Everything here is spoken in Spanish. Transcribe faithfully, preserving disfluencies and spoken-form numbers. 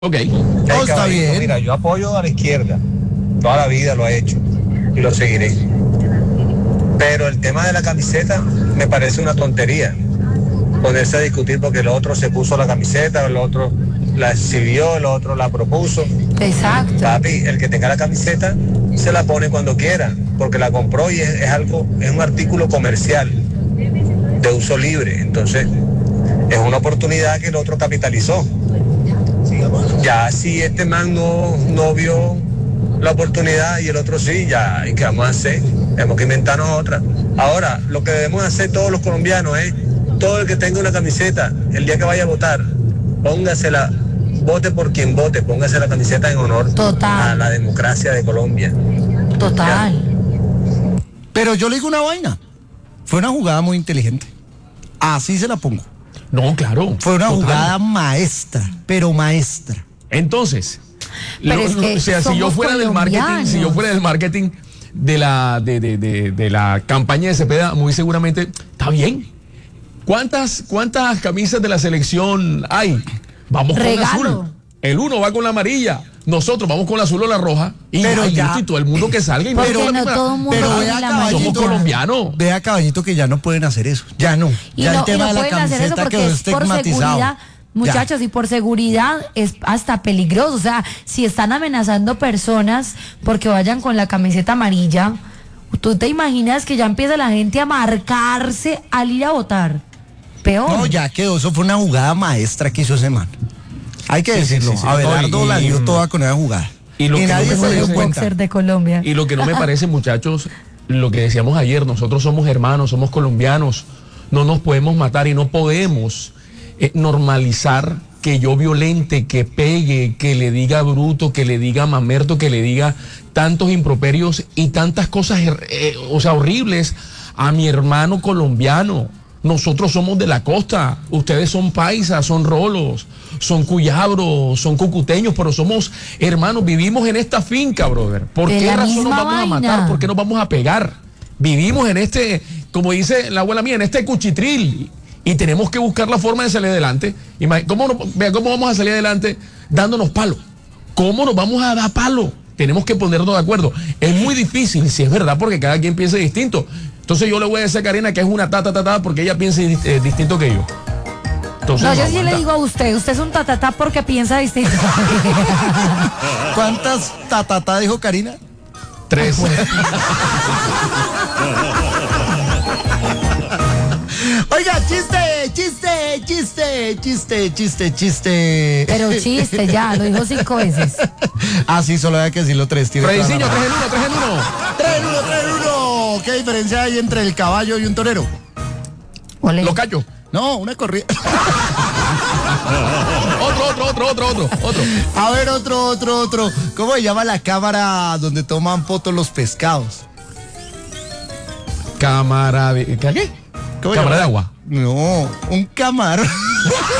Ok. No, está bien. Mira, yo apoyo a la izquierda. Toda la vida lo he hecho y lo seguiré. Pero el tema de la camiseta me parece una tontería. Ponerse a discutir porque el otro se puso la camiseta, el otro la exhibió, el otro la propuso. Exacto. Papi, el que tenga la camiseta se la pone cuando quiera, porque la compró y es, es algo, es un artículo comercial de uso libre. Entonces, es una oportunidad que el otro capitalizó. Ya si este man no, no vio la oportunidad y el otro sí, ya, ¿y qué vamos a hacer? Tenemos que inventarnos otra. Ahora, lo que debemos hacer todos los colombianos es, todo el que tenga una camiseta, el día que vaya a votar, póngasela, vote por quien vote, póngase la camiseta en honor Total. a la democracia de Colombia. Total. Ya. Pero yo le digo una vaina. Fue una jugada muy inteligente. Así se la pongo. No, claro. Fue una total. jugada maestra, pero maestra. Entonces, Pero lo- es lo- que o sea, si yo somos fuera del marketing, colombianos. si yo fuera del marketing de la de, de, de, de la campaña de Cepeda, muy seguramente está bien. ¿Cuántas cuántas camisas de la selección hay? Vamos con Regalo. azul. El uno va con la amarilla. Nosotros vamos con la azul o la roja. Y, Pero ay, ya- listo, y todo el mundo que salga y Porque no, no la- todo el mundo Pero tiene vea, la caballito, somos amarilla. colombianos. Vea, caballito, que ya no pueden hacer eso. Ya no. Y ya no, el tema y no de la pueden hacer eso camiseta porque quedó es por estigmatizado. seguridad, muchachos, Ya. y por seguridad es hasta peligroso. O sea, si están amenazando personas porque vayan con la camiseta amarilla, ¿tú te imaginas que ya empieza la gente a marcarse al ir a votar? Peor. No, ya quedó. Eso fue una jugada maestra que hizo ese man. Hay que Sí, sí, decirlo. sí, sí. Abelardo Y- la dio toda con esa jugada. Y lo que no nadie me se parece- dio el cuenta. boxer de Colombia. Y lo que no me parece, muchachos, lo que decíamos ayer, nosotros somos hermanos, somos colombianos, no nos podemos matar y no podemos eh, normalizar que yo violente, que pegue, que le diga bruto, que le diga mamerto, que le diga tantos improperios y tantas cosas, eh, o sea, horribles a mi hermano colombiano. Nosotros somos de la costa, ustedes son paisas, son rolos, son cuyabros, son cucuteños, pero somos hermanos, vivimos en esta finca, brother. ¿Por De qué la razón nos misma vamos a vaina. matar? ¿Por qué nos vamos a pegar? Vivimos en este, como dice la abuela mía, en este cuchitril y tenemos que buscar la forma de salir adelante. Imag- ¿Cómo, no- vea cómo vamos a salir adelante dándonos palo? ¿Cómo nos vamos a dar palo? Tenemos que ponernos de acuerdo. Es muy difícil, si es verdad, porque cada quien piensa distinto. Entonces yo le voy a decir a Karina que es una tata tata porque ella piensa eh, distinto que yo. Entonces, No, yo no sí le aguanta. digo a usted, usted es un tatatá porque piensa distinto. ¿Cuántas tatatá dijo Karina? Tres. Oiga, chiste, chiste, chiste, chiste, chiste, chiste. Pero chiste, ya, lo dijo cinco veces. Ah, sí, solo hay que decirlo tres. tiene toda la Frediciño, razón. tres en uno, tres en uno. Tres en uno, tres en uno. ¿Qué diferencia hay entre el caballo y un torero? Ole. Lo callo. No, una corrida. Otro, otro, otro, otro, otro, otro. A ver, otro, otro, otro. ¿Cómo se llama la cámara donde toman fotos los pescados? Cámara de. ¿Qué? ¿Qué? ¿Cómo se Cámara de llama? agua. No, un camarón.